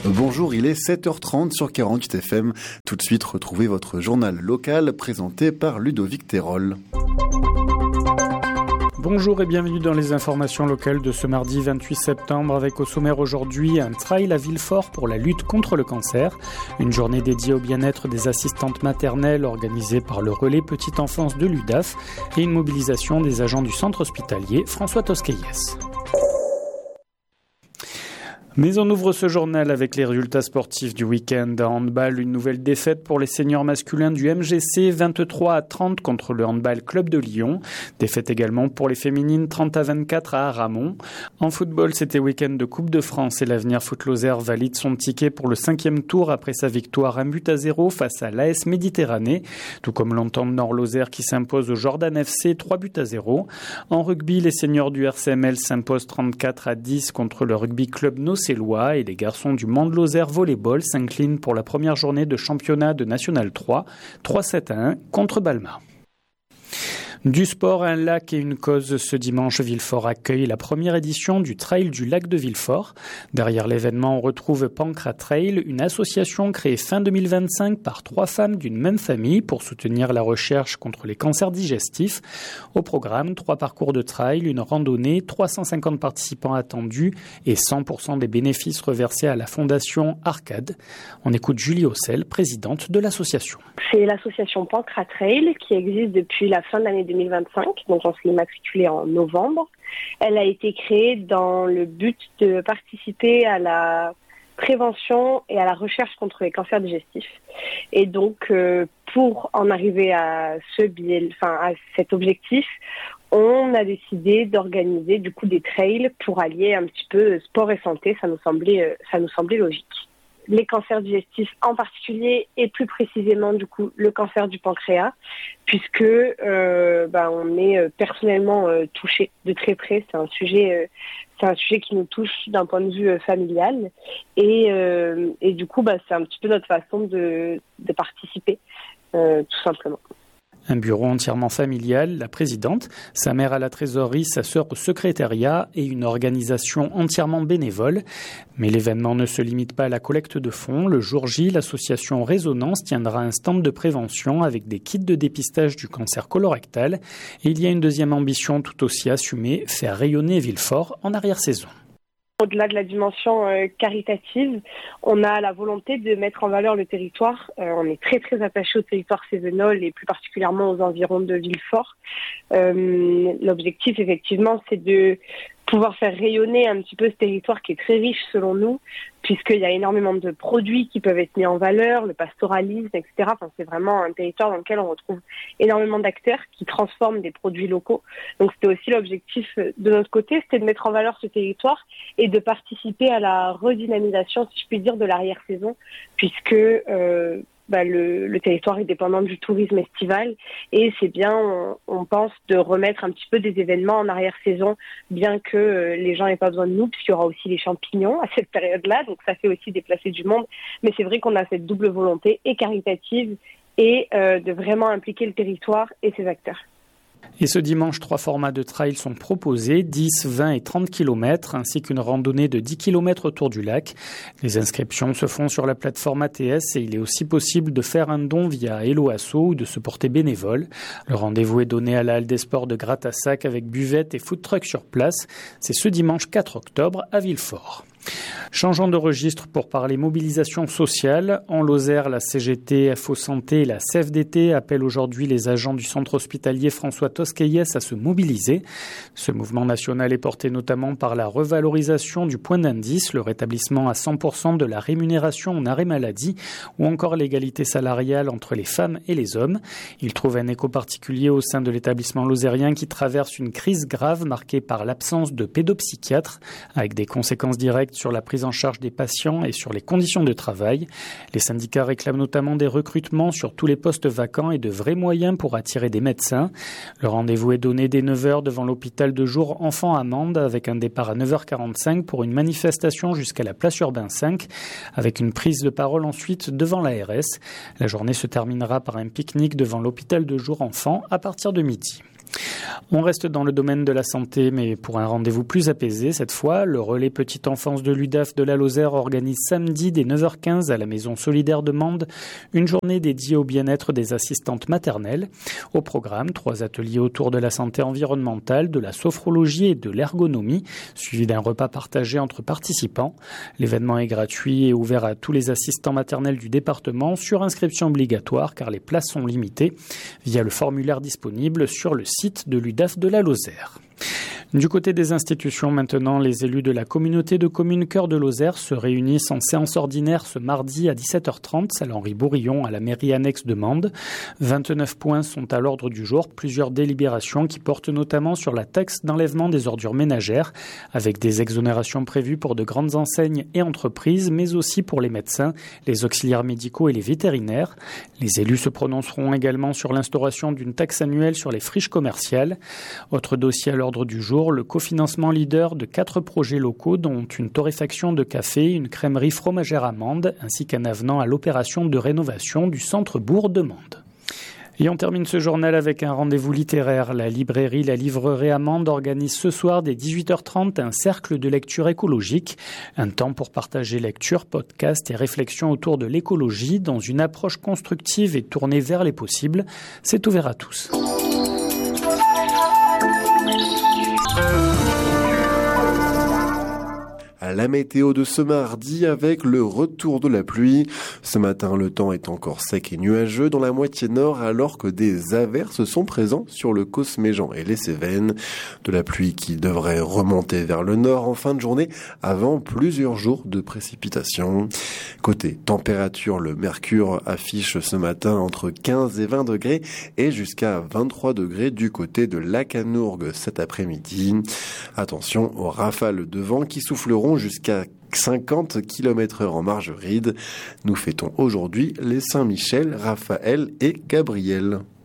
Bonjour, il est 7h30 sur 48 FM. Tout de suite, retrouvez votre journal local présenté par Ludovic Terol. Bonjour et bienvenue dans les informations locales de ce mardi 28 septembre avec au sommaire aujourd'hui un trail à Villefort pour la lutte contre le cancer, une journée dédiée au bien-être des assistantes maternelles organisée par le relais Petite Enfance de l'UDAF et une mobilisation des agents du centre hospitalier François Tosquelles. Mais on ouvre ce journal avec les résultats sportifs du week-end. À handball, une nouvelle défaite pour les seniors masculins du MGC, 23-30 contre le Handball Club de Lyon. Défaite également pour les féminines, 30-24 à Aramon. En football, c'était week-end de Coupe de France et l'Avenir Foot Lozère valide son ticket pour le 5e tour après sa victoire 1-0 face à l'AS Méditerranée, tout comme l'Entente Nord-Lozère qui s'impose au Jordan FC 3-0. En rugby, les seniors du RCML s'imposent 34-10 contre le Rugby Club Nocélois et les garçons du Mande-Lozère Volleyball s'inclinent pour la première journée de championnat de National 3, 3-7-1 contre Balma. Du sport, un lac et une cause. Ce dimanche, Villefort accueille la première édition du Trail du lac de Villefort. Derrière l'événement, on retrouve Pancra Trail, une association créée fin 2025 par 3 femmes d'une même famille pour soutenir la recherche contre les cancers digestifs. Au programme, 3 parcours de trail, une randonnée, 350 participants attendus et 100% des bénéfices reversés à la fondation Arcade. On écoute Julie Ossel, présidente de l'association. C'est l'association Pancra Trail qui existe depuis la fin de l'année 2025, donc on s'est immatriculé en novembre. Elle a été créée dans le but de participer à la prévention et à la recherche contre les cancers digestifs. Et donc, pour en arriver à cet objectif, on a décidé d'organiser du coup des trails pour allier un petit peu sport et santé. Ça nous semblait logique. Les cancers digestifs en particulier et plus précisément du coup le cancer du pancréas, puisque on est personnellement touché de très près. C'est un sujet qui nous touche d'un point de vue familial et du coup c'est un petit peu notre façon de participer tout simplement. Un bureau entièrement familial, la présidente, sa mère à la trésorerie, sa sœur au secrétariat et une organisation entièrement bénévole. Mais l'événement ne se limite pas à la collecte de fonds. Le jour J, l'association Résonance tiendra un stand de prévention avec des kits de dépistage du cancer colorectal. Et il y a une deuxième ambition tout aussi assumée, faire rayonner Villefort en arrière-saison. Au-delà de la dimension caritative, on a la volonté de mettre en valeur le territoire. On est très très attaché au territoire cévenol et plus particulièrement aux environs de Villefort. L'objectif effectivement c'est de pouvoir faire rayonner un petit peu ce territoire qui est très riche selon nous, puisqu'il y a énormément de produits qui peuvent être mis en valeur, le pastoralisme, etc. Enfin, c'est vraiment un territoire dans lequel on retrouve énormément d'acteurs qui transforment des produits locaux. Donc c'était aussi l'objectif de notre côté, c'était de mettre en valeur ce territoire et de participer à la redynamisation, si je puis dire, de l'arrière-saison, puisque le territoire est dépendant du tourisme estival et c'est bien, on pense, de remettre un petit peu des événements en arrière-saison, bien que les gens n'aient pas besoin de nous, puisqu'il y aura aussi les champignons à cette période-là, donc ça fait aussi déplacer du monde. Mais c'est vrai qu'on a cette double volonté et caritative et de vraiment impliquer le territoire et ses acteurs. Et ce dimanche, 3 formats de trail sont proposés, 10, 20 et 30 km, ainsi qu'une randonnée de 10 km autour du lac. Les inscriptions se font sur la plateforme ATS et il est aussi possible de faire un don via Hello Asso ou de se porter bénévole. Le rendez-vous est donné à la Halle des Sports de Gratte-à-Sac avec buvette et food truck sur place. C'est ce dimanche 4 octobre à Villefort. Changeons de registre pour parler mobilisation sociale. En Lozère, la CGT, FO Santé et la CFDT appellent aujourd'hui les agents du centre hospitalier François Tosquelles à se mobiliser. Ce mouvement national est porté notamment par la revalorisation du point d'indice, le rétablissement à 100% de la rémunération en arrêt maladie ou encore l'égalité salariale entre les femmes et les hommes. Il trouve un écho particulier au sein de l'établissement lozérien qui traverse une crise grave marquée par l'absence de pédopsychiatres avec des conséquences directes sur la prise en charge des patients et sur les conditions de travail. Les syndicats réclament notamment des recrutements sur tous les postes vacants et de vrais moyens pour attirer des médecins. Le rendez-vous est donné dès 9h devant l'hôpital de jour Enfants à Mende avec un départ à 9h45 pour une manifestation jusqu'à la place Urbain 5 avec une prise de parole ensuite devant l'ARS. La journée se terminera par un pique-nique devant l'hôpital de jour Enfants à partir de midi. On reste dans le domaine de la santé, mais pour un rendez-vous plus apaisé cette fois. Le relais petite enfance de l'UDAF de la Lozère organise samedi dès 9h15 à la Maison Solidaire de Mende une journée dédiée au bien-être des assistantes maternelles. Au programme, 3 ateliers autour de la santé environnementale, de la sophrologie et de l'ergonomie, suivis d'un repas partagé entre participants. L'événement est gratuit et ouvert à tous les assistants maternels du département sur inscription obligatoire car les places sont limitées via le formulaire disponible sur le site de l'UDAF de la Lozère. Du côté des institutions maintenant, les élus de la communauté de communes Cœur de Lozère se réunissent en séance ordinaire ce mardi à 17h30, salle Henri Bourillon à la mairie annexe de Mende. 29 points sont à l'ordre du jour, plusieurs délibérations qui portent notamment sur la taxe d'enlèvement des ordures ménagères, avec des exonérations prévues pour de grandes enseignes et entreprises, mais aussi pour les médecins, les auxiliaires médicaux et les vétérinaires. Les élus se prononceront également sur l'instauration d'une taxe annuelle sur les friches commerciales. Autre dossier à l'ordre du jour, le cofinancement leader de 4 projets locaux, dont une torréfaction de café, une crèmerie fromagère à Mende, ainsi qu'un avenant à l'opération de rénovation du centre-bourg de Mende. Et on termine ce journal avec un rendez-vous littéraire. La librairie La Librairie à Mende organise ce soir dès 18h30 un cercle de lecture écologique. Un temps pour partager lecture, podcasts et réflexions autour de l'écologie dans une approche constructive et tournée vers les possibles. C'est ouvert à tous. À la météo de ce mardi avec le retour de la pluie. Ce matin, le temps est encore sec et nuageux dans la moitié nord alors que des averses sont présents sur le Cosméjean et les Cévennes. De la pluie qui devrait remonter vers le nord en fin de journée avant plusieurs jours de précipitations. Côté température, le mercure affiche ce matin entre 15 et 20 degrés et jusqu'à 23 degrés du côté de Lacanourgue cet après-midi. Attention aux rafales de vent qui souffleront jusqu'à 50 km/h en Margeride. Nous fêtons aujourd'hui les Saint-Michel, Raphaël et Gabriel.